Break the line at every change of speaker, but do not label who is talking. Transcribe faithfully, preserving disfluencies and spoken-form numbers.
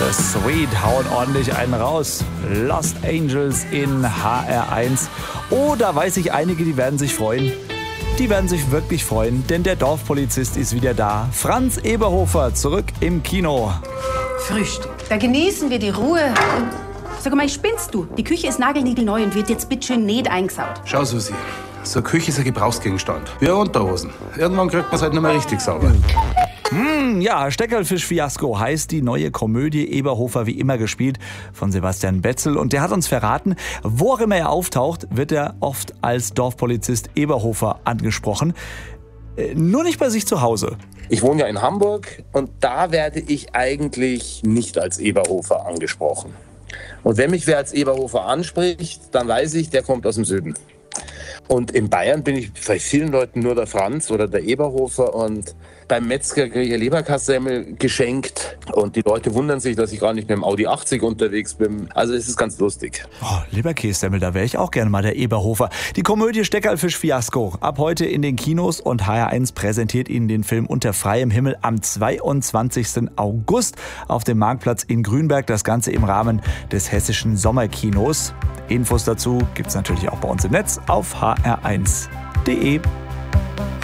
The Sweet hauen ordentlich einen raus. Lost Angels in H R eins. Oh, da weiß ich, einige, die werden sich freuen. Die werden sich wirklich freuen, denn der Dorfpolizist ist wieder da. Franz Eberhofer zurück im Kino.
Frühstück. Da genießen wir die Ruhe. Sag mal, spinnst du? Die Küche ist nagelniegelneu und wird jetzt bitteschön nicht eingesaut.
Schau, Susi. So eine Küche ist ein Gebrauchsgegenstand. Wie Unterhosen. Irgendwann kriegt man es halt nicht mehr richtig sauber.
Hm, ja, Steckerlfisch-Fiasko heißt die neue Komödie. Eberhofer wie immer gespielt von Sebastian Betzel. Und der hat uns verraten, wo auch immer er auftaucht, wird er oft als Dorfpolizist Eberhofer angesprochen. Äh, nur nicht bei sich zu Hause.
Ich wohne ja in Hamburg und da werde ich eigentlich nicht als Eberhofer angesprochen. Und wenn mich wer als Eberhofer anspricht, dann weiß ich, der kommt aus dem Süden. Und in Bayern bin ich bei vielen Leuten nur der Franz oder der Eberhofer und beim Metzger kriege ich eine Leberkassemmel geschenkt und die Leute wundern sich, dass ich gar nicht mit dem Audi achtzig unterwegs bin. Also es ist ganz lustig.
Oh, Leberkässemmel, da wäre ich auch gerne mal der Eberhofer. Die Komödie Steckerlfisch-Fiasko ab heute in den Kinos und H R eins präsentiert Ihnen den Film Unter freiem Himmel am zweiundzwanzigsten August auf dem Marktplatz in Grünberg. Das Ganze im Rahmen des Hessischen Sommerkinos. Infos dazu gibt's natürlich auch bei uns im Netz auf h r eins punkt d e.